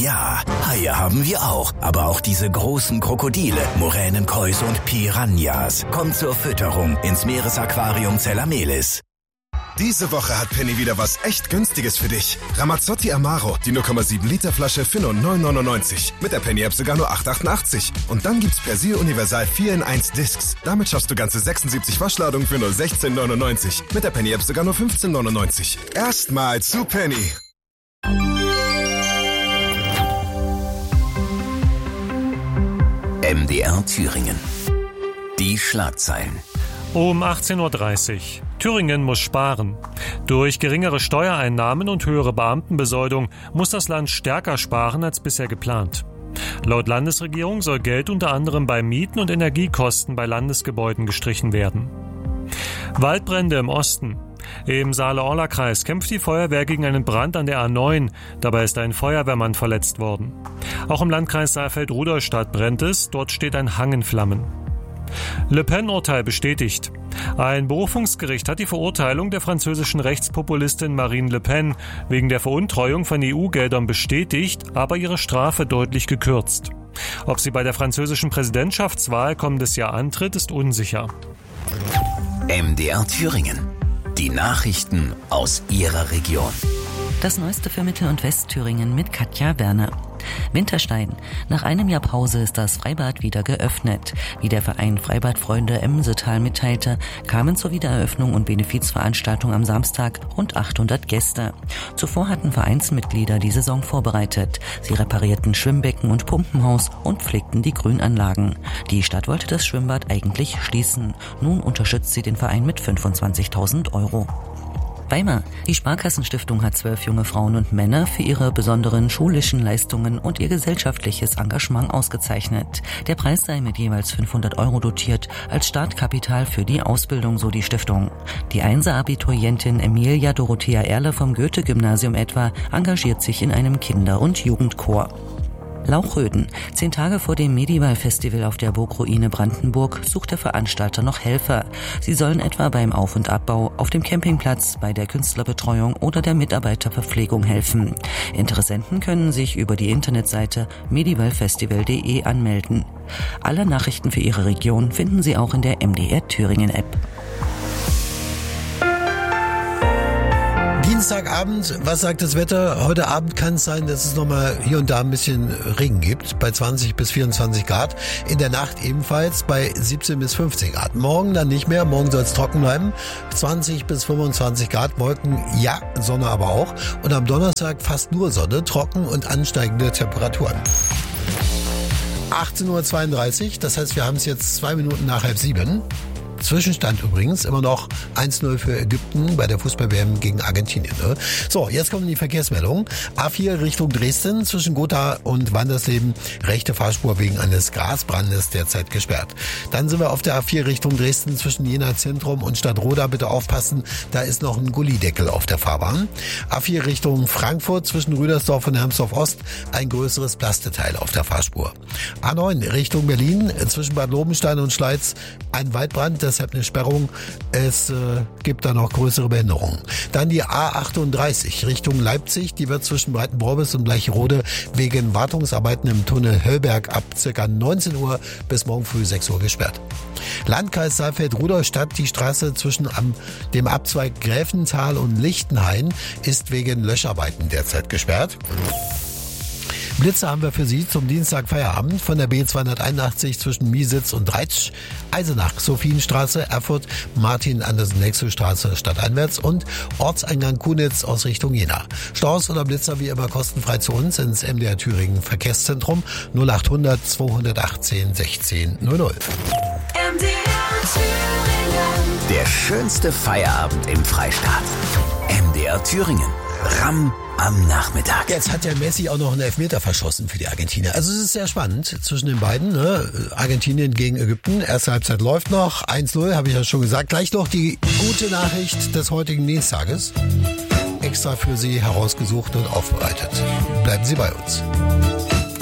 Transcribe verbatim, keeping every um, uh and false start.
Ja, Haie haben wir auch, aber auch diese großen Krokodile, Muränen, Kois und Piranhas. Kommt zur Fütterung ins Meeresaquarium Zellamelis. Diese Woche hat Penny wieder was echt Günstiges für dich. Ramazzotti Amaro, die null Komma sieben Liter Flasche für nur neun neunundneunzig. Mit der Penny-App sogar nur acht achtundachtzig. Und dann gibt's Persil Universal vier in eins Discs. Damit schaffst du ganze sechsundsiebzig Waschladungen für nur sechzehn neunundneunzig. Mit der Penny-App sogar nur fünfzehn neunundneunzig. Erstmal zu Penny. M D R Thüringen. Die Schlagzeilen. Um achtzehn Uhr dreißig. Thüringen muss sparen. Durch geringere Steuereinnahmen und höhere Beamtenbesoldung muss das Land stärker sparen als bisher geplant. Laut Landesregierung soll Geld unter anderem bei Mieten und Energiekosten bei Landesgebäuden gestrichen werden. Waldbrände im Osten. Im Saale-Orla-Kreis kämpft die Feuerwehr gegen einen Brand an der A neun. Dabei ist ein Feuerwehrmann verletzt worden. Auch im Landkreis Saalfeld-Rudolstadt brennt es. Dort steht ein Hang in Flammen. Le Pen-Urteil bestätigt. Ein Berufungsgericht hat die Verurteilung der französischen Rechtspopulistin Marine Le Pen wegen der Veruntreuung von E U-Geldern bestätigt, aber ihre Strafe deutlich gekürzt. Ob sie bei der französischen Präsidentschaftswahl kommendes Jahr antritt, ist unsicher. M D R Thüringen. Die Nachrichten aus Ihrer Region. Das Neueste für Mittel- und Westthüringen mit Katja Werner. Winterstein. Nach einem Jahr Pause ist das Freibad wieder geöffnet. Wie der Verein Freibadfreunde Emmensetal mitteilte, kamen zur Wiedereröffnung und Benefizveranstaltung am Samstag rund achthundert Gäste. Zuvor hatten Vereinsmitglieder die Saison vorbereitet. Sie reparierten Schwimmbecken und Pumpenhaus und pflegten die Grünanlagen. Die Stadt wollte das Schwimmbad eigentlich schließen. Nun unterstützt sie den Verein mit fünfundzwanzigtausend Euro. Weimar. Die Sparkassenstiftung hat zwölf junge Frauen und Männer für ihre besonderen schulischen Leistungen und ihr gesellschaftliches Engagement ausgezeichnet. Der Preis sei mit jeweils fünfhundert Euro dotiert als Startkapital für die Ausbildung, so die Stiftung. Die Einser-Abiturientin Emilia Dorothea Erle vom Goethe-Gymnasium etwa engagiert sich in einem Kinder- und Jugendchor. Lauchröden. Zehn Tage vor dem Medival-Festival auf der Burgruine Brandenburg sucht der Veranstalter noch Helfer. Sie sollen etwa beim Auf- und Abbau, auf dem Campingplatz, bei der Künstlerbetreuung oder der Mitarbeiterverpflegung helfen. Interessenten können sich über die Internetseite medivalfestival punkt de anmelden. Alle Nachrichten für Ihre Region finden Sie auch in der M D R Thüringen App. Dienstagabend, was sagt das Wetter? Heute Abend kann es sein, dass es nochmal hier und da ein bisschen Regen gibt, bei zwanzig bis vierundzwanzig Grad. In der Nacht ebenfalls bei siebzehn bis fünfzehn Grad. Morgen dann nicht mehr, morgen soll es trocken bleiben. zwanzig bis fünfundzwanzig Grad, Wolken, ja, Sonne aber auch. Und am Donnerstag fast nur Sonne, trocken und ansteigende Temperaturen. achtzehn Uhr zweiunddreißig, das heißt, wir haben es jetzt zwei Minuten nach halb sieben. Zwischenstand übrigens immer noch eins null für Ägypten bei der Fußball-W M gegen Argentinien. Ne? So, jetzt kommen die Verkehrsmeldungen. A vier Richtung Dresden zwischen Gotha und Wandersleben. Rechte Fahrspur wegen eines Grasbrandes derzeit gesperrt. Dann sind wir auf der A vier Richtung Dresden zwischen Jena Zentrum und Stadtroda. Bitte aufpassen, da ist noch ein Gullideckel auf der Fahrbahn. A vier Richtung Frankfurt zwischen Rüdersdorf und Hermsdorf Ost. Ein größeres Plasteteil auf der Fahrspur. A neun Richtung Berlin zwischen Bad Lobenstein und Schleiz. Ein Waldbrand, deshalb eine Sperrung. Es äh, gibt da noch größere Behinderungen. Dann die A achtunddreißig Richtung Leipzig. Die wird zwischen Breitenbrorbis und Bleicherode wegen Wartungsarbeiten im Tunnel Höllberg ab ca. neunzehn Uhr bis morgen früh sechs Uhr gesperrt. Landkreis Saalfeld-Rudolstadt. Die Straße zwischen am, dem Abzweig Gräfenthal und Lichtenhain ist wegen Löscharbeiten derzeit gesperrt. Blitze haben wir für Sie zum Dienstag Feierabend von der B zweihunderteinundachtzig zwischen Miesitz und Reitsch, Eisenach, Sophienstraße, Erfurt, Martin-Andersen-Nexel-Straße stadteinwärts und Ortseingang Kunitz aus Richtung Jena. Staus oder Blitzer wie immer kostenfrei zu uns ins M D R Thüringen Verkehrszentrum null achthundert zweihundertachtzehn sechzehn null null. M D R Thüringen. Der schönste Feierabend im Freistaat. M D R Thüringen. Ram am Nachmittag. Jetzt hat ja Messi auch noch einen Elfmeter verschossen für die Argentinier. Also es ist sehr spannend zwischen den beiden. Ne? Argentinien gegen Ägypten. Erste Halbzeit läuft noch. eins null, habe ich ja schon gesagt. Gleich noch die gute Nachricht des heutigen Dienstages. Extra für Sie herausgesucht und aufbereitet. Bleiben Sie bei uns.